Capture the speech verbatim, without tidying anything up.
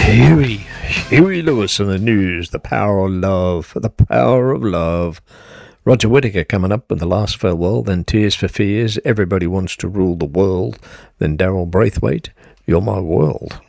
Huey, Huey Lewis in the news. The power of love, the power of love. Roger Whittaker coming up with The Last Farewell, then Tears for Fears, Everybody Wants to Rule the World, then Daryl Braithwaite, You're My World.